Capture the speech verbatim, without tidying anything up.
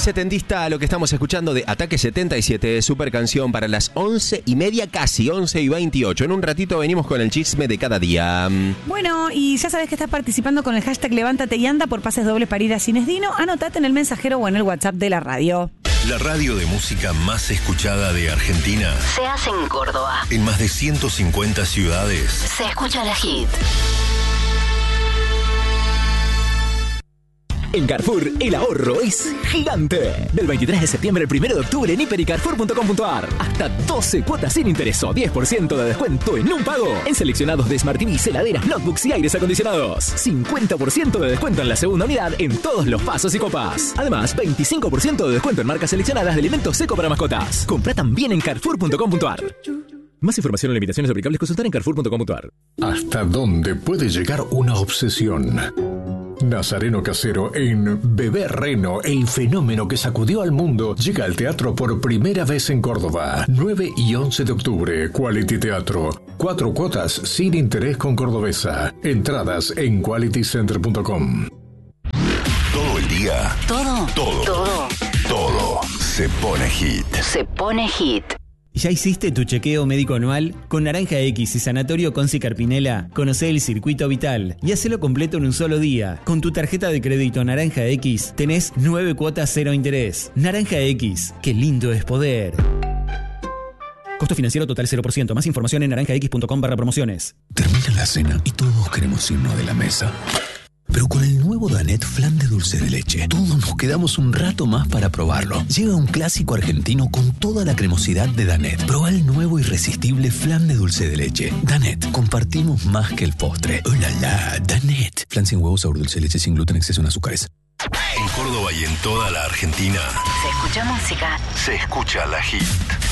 setentista, lo que estamos escuchando de Ataque setenta y siete, super canción para las once y media, casi once y veintiocho. En un ratito venimos con el chisme de cada día. Bueno, y ya sabes que estás participando con el hashtag Levántate y Anda por pases dobles para ir a Cines Dino. Anotate en el mensajero o en el WhatsApp de la radio. La radio de música más escuchada de Argentina Se hace en Córdoba. en más de ciento cincuenta ciudades. Se escucha la hit. En Carrefour, el ahorro es gigante. Del veintitrés de septiembre al primero de octubre en hiper y carrefour punto com punto ar. Hasta doce cuotas sin interés o diez por ciento de descuento en un pago. En seleccionados de Smart T Vs, heladeras, notebooks y aires acondicionados. cincuenta por ciento de descuento en la segunda unidad en todos los vasos y copas. Además, veinticinco por ciento de descuento en marcas seleccionadas de alimentos seco para mascotas. Comprá también en carrefour punto com punto ar. Más información o limitaciones aplicables consultar en carrefour punto com punto ar. ¿Hasta dónde puede llegar una obsesión? Nazareno Casero en Bebé Reno, el fenómeno que sacudió al mundo, llega al teatro por primera vez en Córdoba. nueve y once de octubre, Quality Teatro. Cuatro cuotas sin interés con Cordobesa. Entradas en quality center punto com. Todo el día. Todo. Todo. Todo. Todo se pone hit. Se pone hit. ¿Ya hiciste tu chequeo médico anual? Con Naranja X y Sanatorio Conci Carpinela, conocé el circuito vital y hacelo completo en un solo día. Con tu tarjeta de crédito Naranja X tenés nueve cuotas cero interés. Naranja X, qué lindo es poder. Costo financiero total cero por ciento. Más información en naranja x punto com barra promociones. Termina la cena y todos queremos irnos de la mesa. Pero con el nuevo Danet Flan de dulce de leche, todos nos quedamos un rato más para probarlo. Llega un clásico argentino con toda la cremosidad de Danet. Probá el nuevo irresistible flan de dulce de leche. Danet, compartimos más que el postre. ¡Oh, la, la! Danet. Flan sin huevos, sabor dulce de leche, sin gluten, exceso en azúcares. En Córdoba y en toda la Argentina Se escucha música. se escucha la hit.